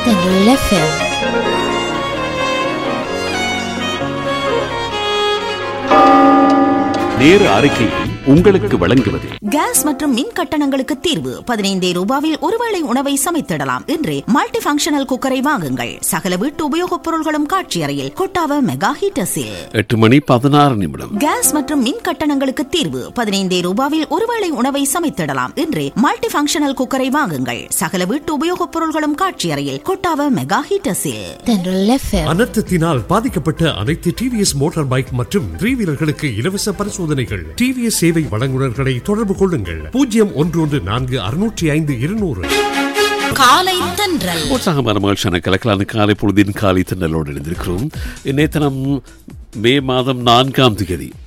தென்றல் FM. நேர அறிக்கையை உங்களுக்கு வழங்குவது கேஸ் மற்றும் மின் கட்டணங்களுக்கு தீர்வு. 15 ரூபாவில் ஒருவேளை உணவை சமைத்திடலாம் என்று மல்டி பங்கஷனல் குக்கரை வாங்குங்கள். சகல வீட்டு உபயோகப் பொருட்களும் காட்சி அறையில் கொட்டாவ மெகா ஹீட்டர்ஸில். 8:16. கேஸ் மற்றும் மின் கட்டணங்களுக்கு தீர்வு. 15 ரூபாவில் ஒருவேளை உணவை சமைத்திடலாம் என்று மல்டி பங்கஷனல் குக்கரை வாங்குங்கள். சகல வீட்டு உபயோகப் பொருட்களும் காட்சி அறையில் கொட்டாவ மெகா ஹீட்டர்ஸில். தென்றல் FM. அனர்த்தத்தினால் பாதிக்கப்பட்ட அனைத்து டிவிஎஸ் மோட்டார் பைக் மற்றும் 3 வீலர்களுக்கு இலவச பரிசோதனைகள். டிவிஎஸ் சேவை வழங்குநர்களை தொடர்பு கொள்ளுங்கள். 0114-605-200. காலை தென்றல் உற்சாகமான மகிழ்ச்சியான கலக்கலான காலை பொழுதின் காலை தென்றலோடு எழுந்திருக்கிறோம். நேற்று மே மாதம் 4ஆம் தேதி